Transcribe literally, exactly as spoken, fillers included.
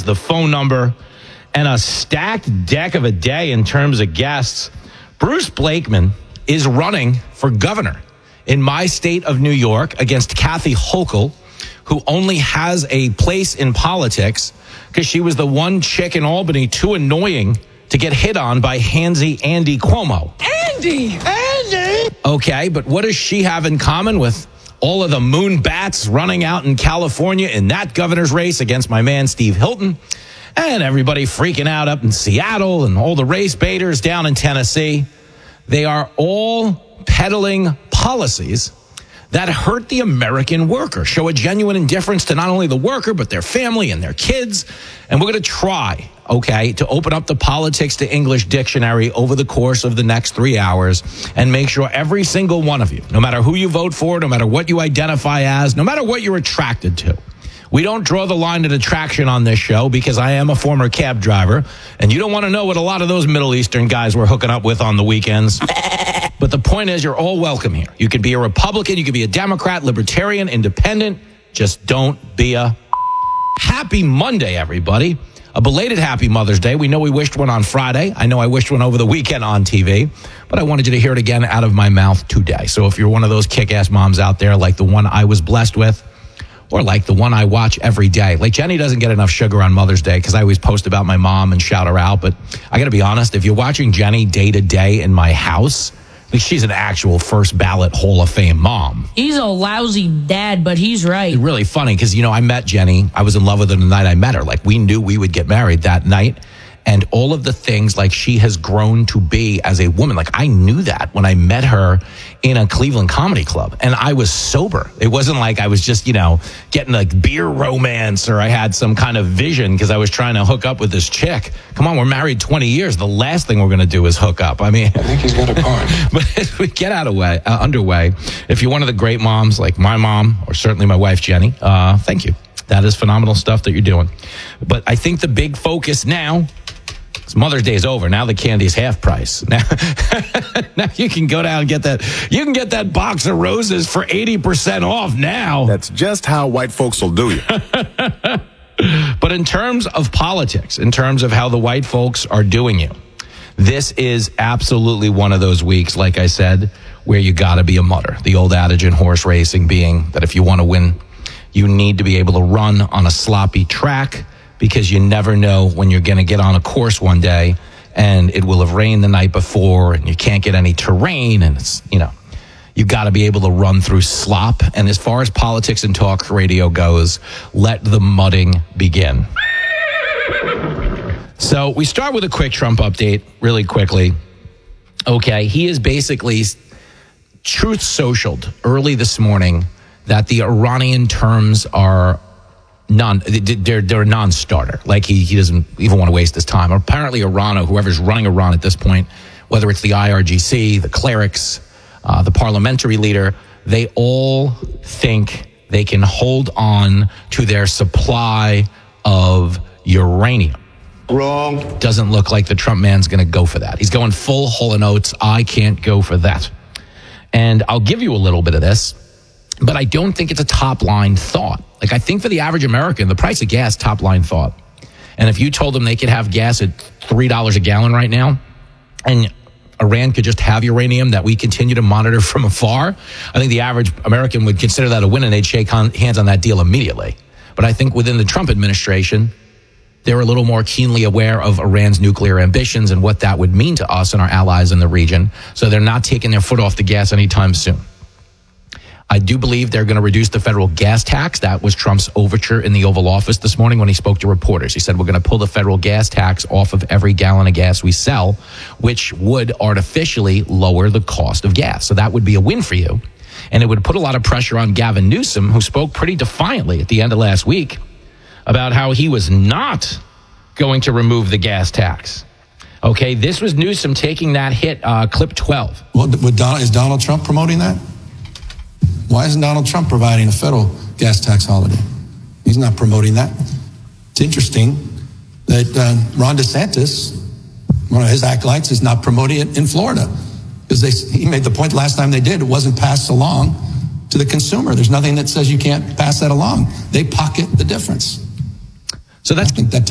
is the phone number. And a stacked deck of a day in terms of guests. Bruce Blakeman is running for governor in my state of New York against Kathy Hochul, who only has a place in politics because she was the one chick in Albany too annoying to get hit on by handsy Andy Cuomo. Andy! Andy! Okay, but what does she have in common with all of the moon bats running out in California in that governor's race against my man Steve Hilton? And everybody freaking out up in Seattle and all the race baiters down in Tennessee. They are all peddling policies that hurt the American worker, show a genuine indifference to not only the worker, but their family and their kids. And we're going to try, okay, to open up the politics to English dictionary over the course of the next three hours and make sure every single one of you, no matter who you vote for, no matter what you identify as, no matter what you're attracted to, we don't draw the line at attraction on this show because I am a former cab driver, and you don't want to know what a lot of those Middle Eastern guys were hooking up with on the weekends. But the point is, you're all welcome here. You could be a Republican, you could be a Democrat, Libertarian, Independent. Just don't be a... Happy Monday, everybody. A belated happy Mother's Day. We know we wished one on Friday. I know I wished one over the weekend on T V, but I wanted you to hear it again out of my mouth today. So if you're one of those kick-ass moms out there like the one I was blessed with, or like the one I watch every day. Like Jenny doesn't get enough sugar on Mother's Day because I always post about my mom and shout her out. But I got to be honest, if you're watching Jenny day to day in my house, like she's an actual first ballot Hall of Fame mom. He's a lousy dad, but he's right. It's really funny because, you know, I met Jenny. I was in love with her the night I met her. Like we knew we would get married that night. And all of the things like she has grown to be as a woman. Like I knew that when I met her in a Cleveland comedy club and I was sober. It wasn't like I was just, you know, getting like beer romance or I had some kind of vision because I was trying to hook up with this chick. Come on, we're married twenty years. The last thing we're going to do is hook up. I mean, I think he's got a point. But as we get out of way, uh, underway, if you're one of the great moms like my mom or certainly my wife, Jenny, uh, thank you. That is phenomenal stuff that you're doing. But I think the big focus now, Mother's Day is over. Now the candy's half price. Now, now you can go down and get that. You can get that box of roses for eighty percent off now. That's just how white folks will do you. But in terms of politics, in terms of how the white folks are doing you, this is absolutely one of those weeks, like I said, where you got to be a mutter. The old adage in horse racing being that if you want to win, you need to be able to run on a sloppy track, because you never know when you're going to get on a course one day and it will have rained the night before and you can't get any terrain. And it's, you know, you got to be able to run through slop. And as far as politics and talk radio goes, let the mudding begin. So we start with a quick Trump update really quickly. Okay, he is basically truth socialed early this morning that the Iranian terms are non they're they're a non-starter. Like he he doesn't even want to waste his time. Apparently Iran, or whoever's running Iran at this point, whether it's the I R G C, the clerics, uh, the parliamentary leader, they all think they can hold on to their supply of uranium. Wrong. Doesn't look like the Trump man's going to go for that. He's going full Hall and Oates. I can't go for that. And I'll give you a little bit of this, but I don't think it's a top-line thought. Like, I think for the average American, the price of gas, top-line thought. And if you told them they could have gas at three dollars a gallon right now, and Iran could just have uranium that we continue to monitor from afar, I think the average American would consider that a win, and they'd shake on, hands on that deal immediately. But I think within the Trump administration, they're a little more keenly aware of Iran's nuclear ambitions and what that would mean to us and our allies in the region. So they're not taking their foot off the gas anytime soon. I do believe they're going to reduce the federal gas tax. That was Trump's overture in the Oval Office this morning when he spoke to reporters. He said, we're going to pull the federal gas tax off of every gallon of gas we sell, which would artificially lower the cost of gas. So that would be a win for you. And it would put a lot of pressure on Gavin Newsom, who spoke pretty defiantly at the end of last week about how he was not going to remove the gas tax. Okay, this was Newsom taking that hit, uh, clip twelve. Well, would Donald, is Donald Trump promoting that? Why isn't Donald Trump providing a federal gas tax holiday? He's not promoting that. It's interesting that uh, Ron DeSantis, one of his acolytes, is not promoting it in Florida, because they he made the point last time they did, it wasn't passed along to the consumer. There's nothing that says you can't pass that along. They pocket the difference. So that's I think that